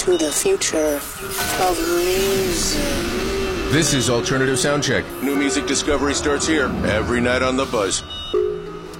to the future of music. This is Alternative Soundcheck. New music discovery starts here every night on The Buzz.